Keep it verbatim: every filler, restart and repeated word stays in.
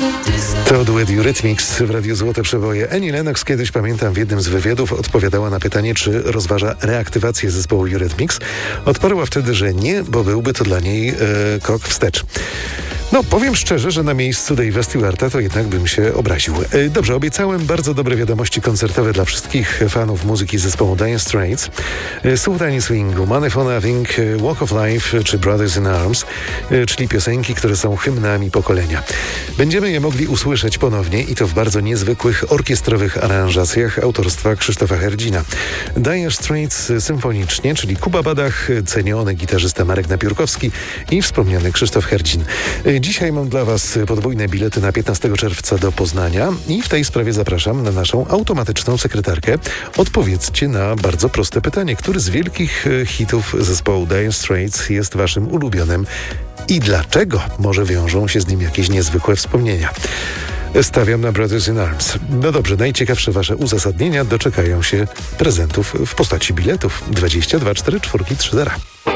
To duet Eurythmics w Radiu Złote Przeboje. Annie Lennox kiedyś, pamiętam, w jednym z wywiadów odpowiadała na pytanie, czy rozważa reaktywację zespołu Eurythmics. Odparła wtedy, że nie, bo byłby to dla niej e, krok wstecz. No, powiem szczerze, że na miejscu Dave'a Stewarta to jednak bym się obraził. E, dobrze, obiecałem bardzo dobre wiadomości koncertowe dla wszystkich fanów muzyki zespołu Dire Straits. E, Soul Tiny Swingu, Money for Nothing, Walk of Life czy Brothers in Arms, e, czyli piosenki, które są hymnami pokolenia. Będziemy je mogli usłyszeć ponownie i to w bardzo niezwykłych orkiestrowych aranżacjach autorstwa Krzysztofa Herdzina. Dire Straits symfonicznie, czyli Kuba Badach, ceniony gitarzysta Marek Napiórkowski i wspomniany Krzysztof Herdzin. Dzisiaj mam dla Was podwójne bilety na piętnastego czerwca do Poznania i w tej sprawie zapraszam na naszą automatyczną sekretarkę. Odpowiedzcie na bardzo proste pytanie. Który z wielkich hitów zespołu Dire Straits jest Waszym ulubionym i dlaczego? Może wiążą się z nim jakieś niezwykłe wspomnienia. Stawiam na Brothers in Arms. No dobrze, najciekawsze Wasze uzasadnienia doczekają się prezentów w postaci biletów. dwadzieścia dwa czterdzieści cztery trzy zero.